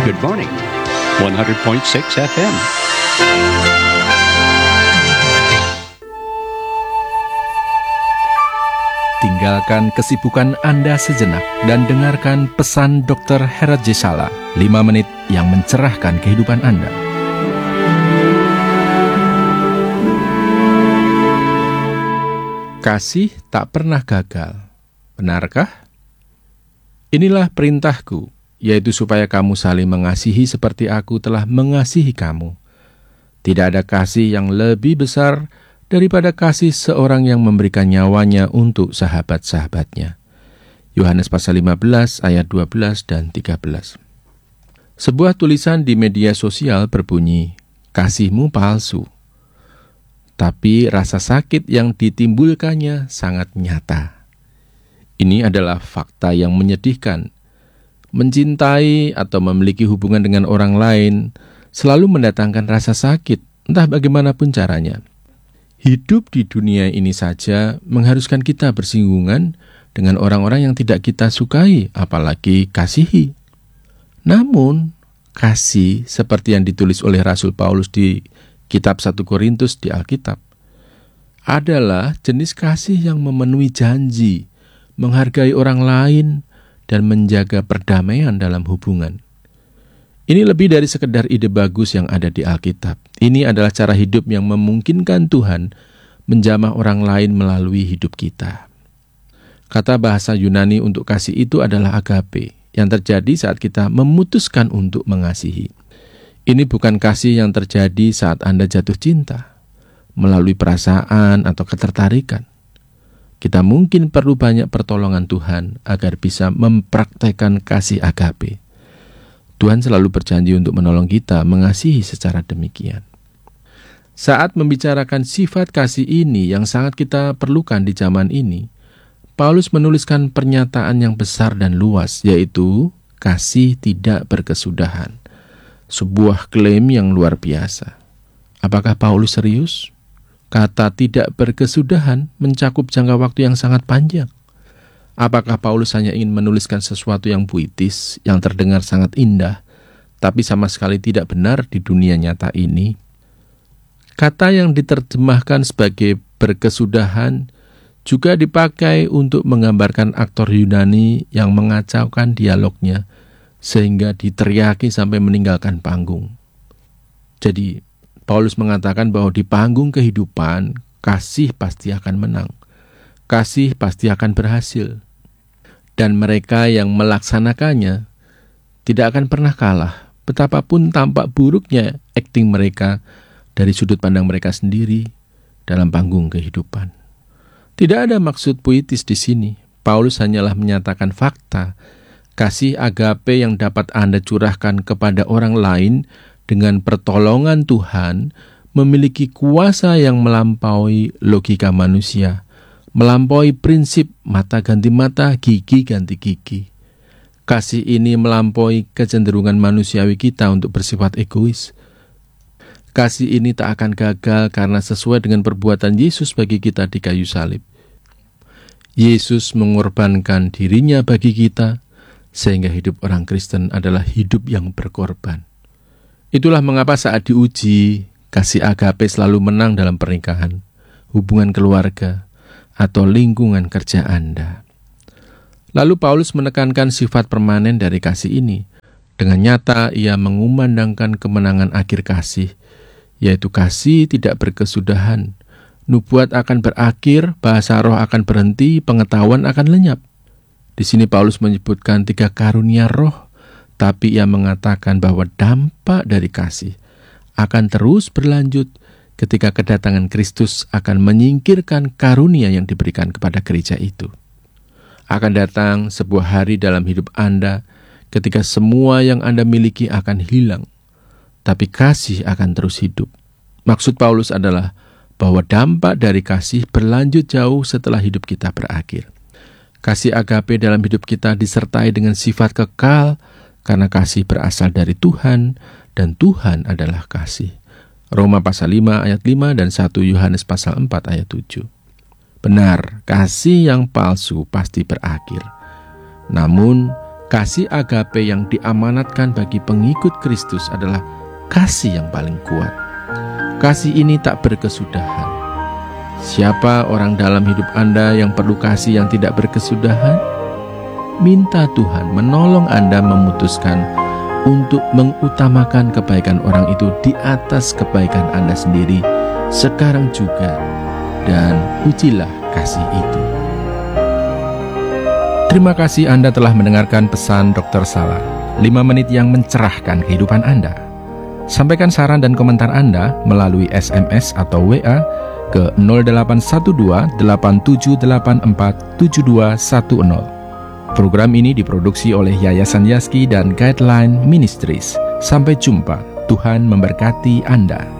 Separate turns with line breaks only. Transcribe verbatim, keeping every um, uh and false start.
Good morning, one hundred point six F M.
Tinggalkan kesibukan Anda sejenak dan dengarkan pesan dokter Herat Jesala, lima menit yang mencerahkan kehidupan Anda. Kasih tak pernah gagal, benarkah? Inilah perintahku, yaitu supaya kamu saling mengasihi seperti aku telah mengasihi kamu. Tidak ada kasih yang lebih besar daripada kasih seorang yang memberikan nyawanya untuk sahabat-sahabatnya. Yohanes pasal lima belas ayat dua belas dan tiga belas. Sebuah tulisan di media sosial berbunyi, "Kasihmu palsu." Tapi rasa sakit yang ditimbulkannya sangat nyata. Ini adalah fakta yang menyedihkan. Mencintai atau memiliki hubungan dengan orang lain selalu mendatangkan rasa sakit, entah bagaimanapun caranya. Hidup di dunia ini saja mengharuskan kita bersinggungan dengan orang-orang yang tidak kita sukai, apalagi kasihi. Namun, kasih seperti yang ditulis oleh Rasul Paulus di kitab satu Korintus di Alkitab adalah jenis kasih yang memenuhi janji, menghargai orang lain, dan menjaga perdamaian dalam hubungan. Ini lebih dari sekedar ide bagus yang ada di Alkitab. Ini adalah cara hidup yang memungkinkan Tuhan menjamah orang lain melalui hidup kita. Kata bahasa Yunani untuk kasih itu adalah agape, yang terjadi saat kita memutuskan untuk mengasihi. Ini bukan kasih yang terjadi saat Anda jatuh cinta, melalui perasaan atau ketertarikan. Kita mungkin perlu banyak pertolongan Tuhan agar bisa mempraktekkan kasih agape. Tuhan selalu berjanji untuk menolong kita mengasihi secara demikian. Saat membicarakan sifat kasih ini yang sangat kita perlukan di zaman ini, Paulus menuliskan pernyataan yang besar dan luas, yaitu kasih tidak berkesudahan. Sebuah klaim yang luar biasa. Apakah Paulus serius? Kata tidak berkesudahan mencakup jangka waktu yang sangat panjang. Apakah Paulus hanya ingin menuliskan sesuatu yang puitis, yang terdengar sangat indah, tapi sama sekali tidak benar di dunia nyata ini? Kata yang diterjemahkan sebagai berkesudahan juga dipakai untuk menggambarkan aktor Yunani yang mengacaukan dialognya, sehingga diteriaki sampai meninggalkan panggung. Jadi, Paulus mengatakan bahwa di panggung kehidupan, kasih pasti akan menang. Kasih pasti akan berhasil. Dan mereka yang melaksanakannya tidak akan pernah kalah, betapapun tampak buruknya akting mereka dari sudut pandang mereka sendiri dalam panggung kehidupan. Tidak ada maksud puitis di sini. Paulus hanyalah menyatakan fakta. Kasih agape yang dapat Anda curahkan kepada orang lain dengan pertolongan Tuhan memiliki kuasa yang melampaui logika manusia, melampaui prinsip mata ganti mata, gigi ganti gigi. Kasih ini melampaui kecenderungan manusiawi kita untuk bersifat egois. Kasih ini tak akan gagal karena sesuai dengan perbuatan Yesus bagi kita di kayu salib. Yesus mengorbankan dirinya bagi kita, sehingga hidup orang Kristen adalah hidup yang berkorban. Itulah mengapa saat diuji, kasih agape selalu menang dalam pernikahan, hubungan keluarga, atau lingkungan kerja Anda. Lalu Paulus menekankan sifat permanen dari kasih ini. Dengan nyata ia mengumandangkan kemenangan akhir kasih, yaitu kasih tidak berkesudahan. Nubuat akan berakhir, bahasa roh akan berhenti, pengetahuan akan lenyap. Di sini Paulus menyebutkan tiga karunia roh, tapi ia mengatakan bahwa dampak dari kasih akan terus berlanjut ketika kedatangan Kristus akan menyingkirkan karunia yang diberikan kepada gereja itu. Akan datang sebuah hari dalam hidup Anda ketika semua yang Anda miliki akan hilang, tapi kasih akan terus hidup. Maksud Paulus adalah bahwa dampak dari kasih berlanjut jauh setelah hidup kita berakhir. Kasih agape dalam hidup kita disertai dengan sifat kekal karena kasih berasal dari Tuhan dan Tuhan adalah kasih. Roma pasal lima ayat lima dan satu Yohanes pasal empat ayat tujuh. Benar, kasih yang palsu pasti berakhir. Namun, kasih agape yang diamanatkan bagi pengikut Kristus adalah kasih yang paling kuat. Kasih ini tak berkesudahan. Siapa orang dalam hidup Anda yang perlu kasih yang tidak berkesudahan? Minta Tuhan menolong Anda memutuskan untuk mengutamakan kebaikan orang itu di atas kebaikan Anda sendiri sekarang juga, dan ujilah kasih itu. Terima kasih Anda telah mendengarkan pesan dokter Sala, lima menit yang mencerahkan kehidupan Anda. Sampaikan saran dan komentar Anda melalui S M S atau W A ke nol delapan satu dua delapan tujuh delapan empat tujuh dua satu nol. Program ini diproduksi oleh Yayasan Yaski dan Guideline Ministries. Sampai jumpa, Tuhan memberkati Anda.